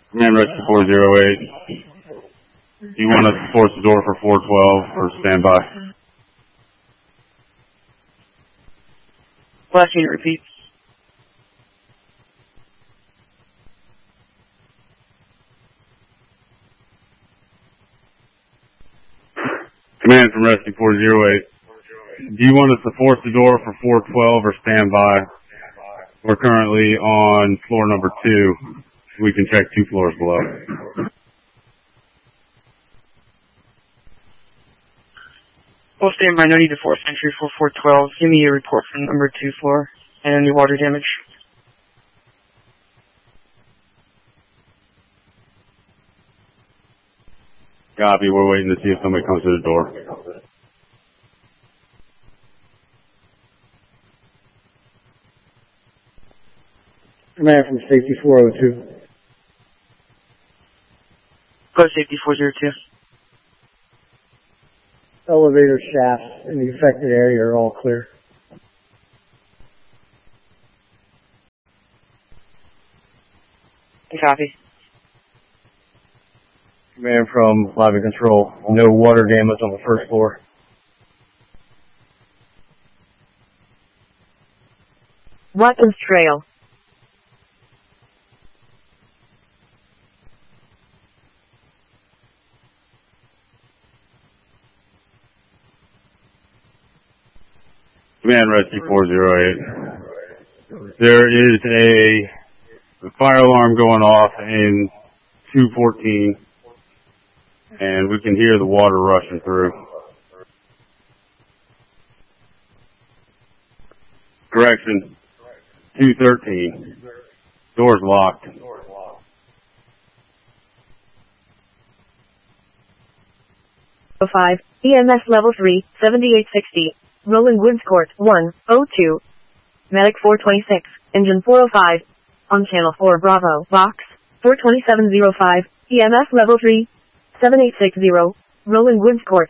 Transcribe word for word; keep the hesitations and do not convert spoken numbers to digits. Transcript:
Man Rescue four zero eight. Do you want us to force the door for four twelve or stand by? Last unit, repeat. Command from Rescue four zero eight. Do you want us to force the door for four twelve or stand by? We're currently on floor number two. We can check two floors below. We'll stand by, no need to force entry for four twelve. Give me a report from number two floor and any water damage. Copy, we're waiting to see if somebody comes to the door. Command from Safety four oh two. Go to Safety four zero two. Elevator shafts in the affected area are all clear. Copy. Command from Lobby Control. No water damage on the first floor. Watkins Trail. Command Rescue four zero eight. There is a, a fire alarm going off in two fourteen, and we can hear the water rushing through. Correction, two thirteen. Door's locked. oh five, E M S level three, seventy-eight sixty. Roland Woods Court, one oh two. Medic four twenty-six, engine four oh five. On channel four Bravo, box, four twenty-seven oh five, E M S level three, seven eight six zero. Roland Woods Court.